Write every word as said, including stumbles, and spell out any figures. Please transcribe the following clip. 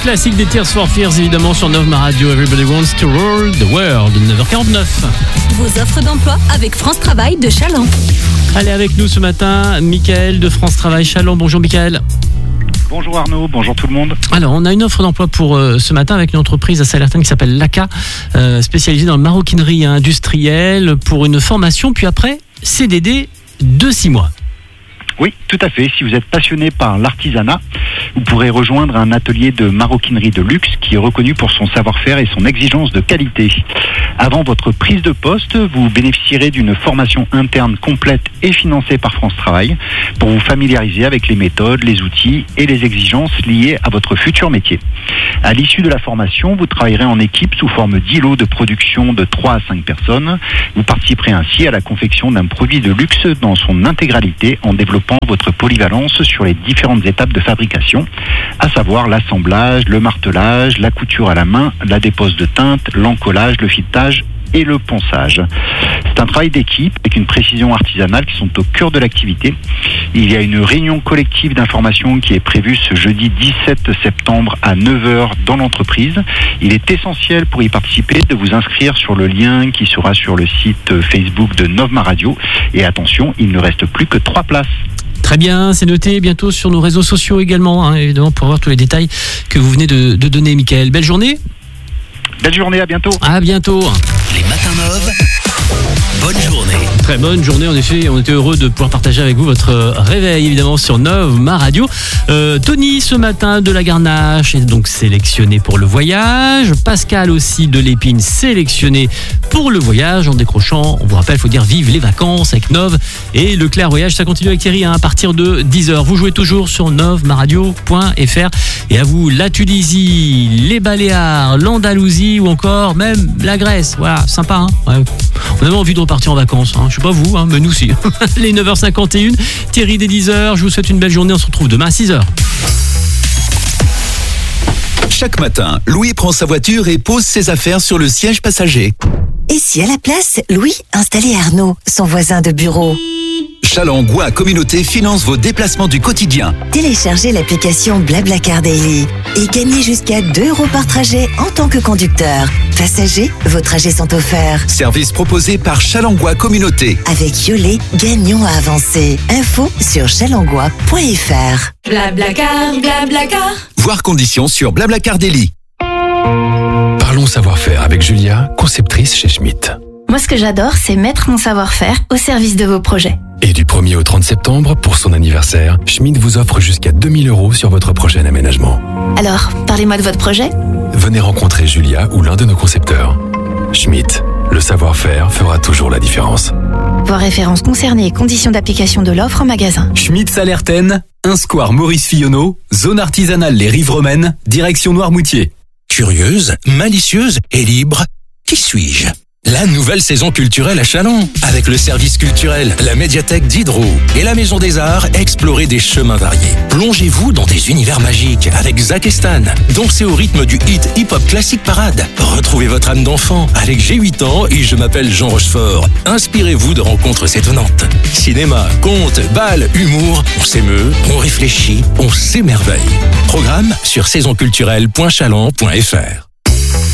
classique des Tears for Fears, évidemment, sur Nova Radio. Everybody wants to rule the world, neuf heures quarante-neuf. Vos offres d'emploi avec France Travail de Challans. Allez, avec nous ce matin, Michael de France Travail Challans. Bonjour Michael. Bonjour Arnaud, bonjour tout le monde. Alors, on a une offre d'emploi pour euh, ce matin avec une entreprise à Salertaine qui s'appelle Laka, euh, spécialisée dans la maroquinerie industrielle, pour une formation, puis après, C D D de six mois. Oui, tout à fait. Si vous êtes passionné par l'artisanat, vous pourrez rejoindre un atelier de maroquinerie de luxe qui est reconnu pour son savoir-faire et son exigence de qualité. Avant votre prise de poste, vous bénéficierez d'une formation interne complète et financée par France Travail pour vous familiariser avec les méthodes, les outils et les exigences liées à votre futur métier. À l'issue de la formation, vous travaillerez en équipe sous forme d'îlots de production de trois à cinq personnes. Vous participerez ainsi à la confection d'un produit de luxe dans son intégralité en développant votre polyvalence sur les différentes étapes de fabrication, à savoir l'assemblage, le martelage, la couture à la main, la dépose de teinte, l'encollage, le filetage et le ponçage. C'est un travail d'équipe avec une précision artisanale qui sont au cœur de l'activité. Il y a une réunion collective d'information qui est prévue ce jeudi dix-sept septembre à neuf heures dans l'entreprise. Il est essentiel pour y participer de vous inscrire sur le lien qui sera sur le site Facebook de Nova Radio. Et attention, il ne reste plus que trois places. Très bien, c'est noté. Bientôt sur nos réseaux sociaux également, hein, évidemment, pour avoir tous les détails que vous venez de, de donner, Michael. Belle journée. Belle journée, à bientôt. À bientôt. Les matins Nove, bonne journée. Très bonne journée, en effet. On était heureux de pouvoir partager avec vous votre réveil, évidemment, sur Nova Radio. Euh, Tony, ce matin, de la Garnache, est donc sélectionné pour le voyage. Pascal aussi, de l'Épine, sélectionné pour le voyage. En décrochant, on vous rappelle, il faut dire vive les vacances avec Nov. Et le Clair Voyage, ça continue avec Thierry hein, à partir de dix heures. Vous jouez toujours sur novemaradio point f r. Et à vous, la Tunisie, les Baléares, l'Andalousie ou encore même la Grèce. Voilà, sympa. Hein ouais. On avait envie de repartir en vacances. Hein. Je sais pas vous, hein, mais nous aussi. Les neuf heures cinquante et une, Thierry dès dix heures. Je vous souhaite une belle journée. On se retrouve demain à six heures. Chaque matin, Louis prend sa voiture et pose ses affaires sur le siège passager. Et si à la place, Louis installait Arnaud, son voisin de bureau? Challans Communauté finance vos déplacements du quotidien. Téléchargez l'application BlaBlaCar Daily et gagnez jusqu'à deux euros par trajet en tant que conducteur. Passagers, vos trajets sont offerts. Service proposé par Challans Communauté. Avec Yolé, gagnons à avancer. Info sur challangua point f r. BlaBlaCar, BlaBlaCar. Voir conditions sur BlaBlaCar Daily. Parlons savoir-faire avec Julia, conceptrice chez Schmitt. Moi, ce que j'adore, c'est mettre mon savoir-faire au service de vos projets. Et du premier au trente septembre, pour son anniversaire, Schmitt vous offre jusqu'à deux mille euros sur votre prochain aménagement. Alors, parlez-moi de votre projet. Venez rencontrer Julia ou l'un de nos concepteurs. Schmitt, le savoir-faire fera toujours la différence. Voir références concernées et conditions d'application de l'offre en magasin. Schmitt Salertaine, un square Maurice Fillonneau, zone artisanale Les Rives Romaines, direction Noirmoutier. Curieuse, malicieuse et libre, qui suis-je ? La nouvelle saison culturelle à Challans. Avec le service culturel, la médiathèque d'Hydro et la Maison des Arts, explorez des chemins variés. Plongez-vous dans des univers magiques avec Zach et Stan. Dansez au rythme du hit hip-hop classique parade. Retrouvez votre âme d'enfant avec J'ai huit ans et je m'appelle Jean Rochefort. Inspirez-vous de rencontres étonnantes. Cinéma, contes, bal, humour, on s'émeut, on réfléchit, on s'émerveille. Programme sur saison culturelle point challans point f r.